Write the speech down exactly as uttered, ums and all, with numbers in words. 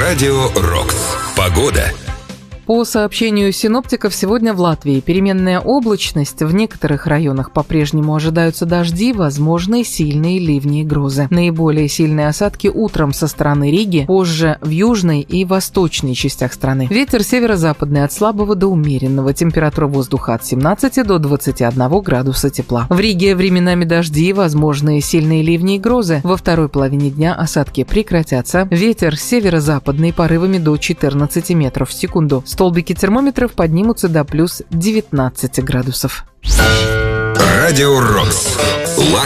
Радио Рокс. Погода. По сообщению синоптиков, сегодня в Латвии переменная облачность. В некоторых районах по-прежнему ожидаются дожди, возможны сильные ливни и грозы. Наиболее сильные осадки утром со стороны Риги, позже в южной и восточной частях страны. Ветер северо-западный от слабого до умеренного. Температура воздуха от семнадцати до двадцати одного градуса тепла. В Риге временами дожди, возможны сильные ливни и грозы. Во второй половине дня осадки прекратятся. Ветер северо-западный порывами до четырнадцати метров в секунду. Столбики термометров поднимутся до плюс девятнадцати градусов. Радио Рокс.